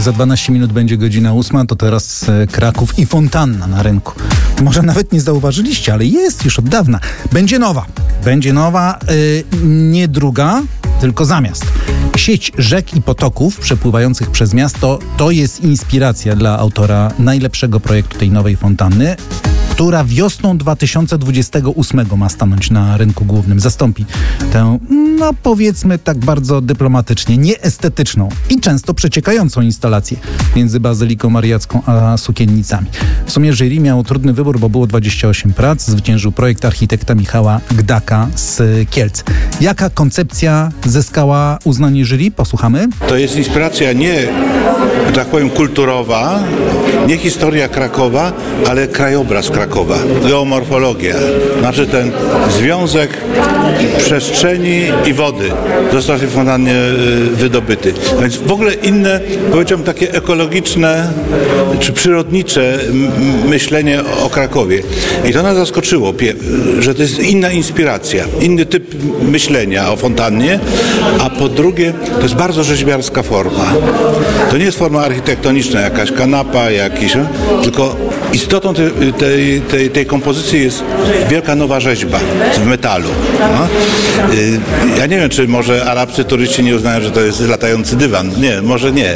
Za 12 minut będzie godzina 8, to teraz Kraków i fontanna na rynku. Może nawet nie zauważyliście, ale jest już od dawna. Będzie nowa, nie druga, tylko zamiast. Sieć rzek i potoków przepływających przez miasto to jest inspiracja dla autora najlepszego projektu tej nowej fontanny, która wiosną 2028 ma stanąć na rynku głównym. Zastąpi tę, no powiedzmy tak bardzo dyplomatycznie, nieestetyczną i często przeciekającą instalację między Bazyliką Mariacką a Sukiennicami. W sumie jury miało trudny wybór, bo było 28 prac. Zwyciężył projekt architekta Michała Gdaka z Kielc. Jaka koncepcja zyskała uznanie jury? Posłuchamy. To jest inspiracja nie, że tak powiem, kulturowa, nie historia Krakowa, ale krajobraz Krakowa. Geomorfologia. Znaczy ten związek przestrzeni i wody został w tej fontannie wydobyty. Więc w ogóle inne, powiedziałbym, takie ekologiczne czy przyrodnicze myślenie o Krakowie. I to nas zaskoczyło, że to jest inna inspiracja, inny typ myślenia o fontannie, a po drugie to jest bardzo rzeźbiarska forma. To nie jest forma architektoniczna, jakaś kanapa, tylko istotą tej kompozycji jest wielka nowa rzeźba w metalu. No. Ja nie wiem, czy może arabscy turyści nie uznają, że to jest latający dywan. Nie, może nie.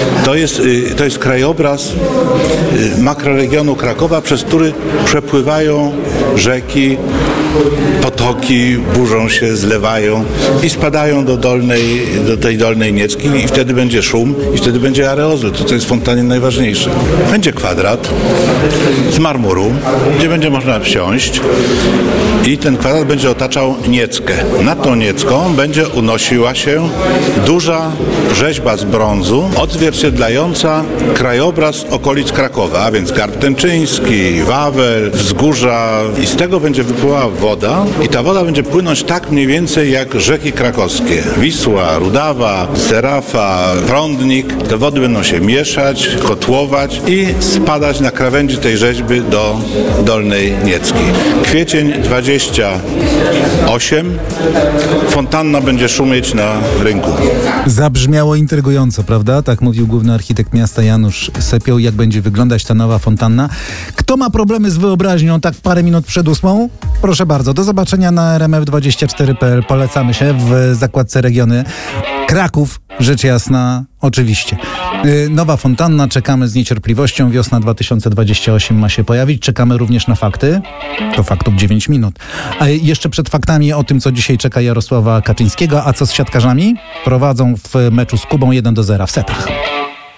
To jest krajobraz makroregionu Krakowa, przez który przepływają rzeki, potoki, burzą się, zlewają i spadają do tej dolnej Niecki i wtedy będzie szum i wtedy będzie areozol. To jest w fontannie najważniejsze. Będzie kwadrat z marmuru, gdzie będzie można wsiąść i ten kwadrat będzie otaczał Nieckę. Nad tą Niecką będzie unosiła się duża rzeźba z brązu odzwierciedlająca krajobraz okolic Krakowa, a więc Garb Tęczyński, Wawel, wzgórza i z tego będzie wypływała woda i ta woda będzie płynąć tak mniej więcej jak rzeki krakowskie. Wisła, Rudawa, Serafa, Prądnik. Te wody będą się mieszać, kotłować i spadać na krawędzi tej rzeźby do Dolnej Niecki. Kwiecień 28. Fontanna będzie szumieć na rynku. Zabrzmiało intrygująco, prawda? Tak mówił główny architekt miasta Janusz Sepioł, jak będzie wyglądać ta nowa fontanna. Kto ma problemy z wyobraźnią tak parę minut przed 8? Proszę bardzo, do zobaczenia na rmf24.pl. Polecamy się w zakładce regiony. Kraków, rzecz jasna, oczywiście. Nowa fontanna, czekamy z niecierpliwością. Wiosna 2028 ma się pojawić. Czekamy również na fakty. Do faktów 9 minut. A jeszcze przed faktami o tym, co dzisiaj czeka Jarosława Kaczyńskiego. A co z siatkarzami? Prowadzą w meczu z Kubą 1-0 w setach.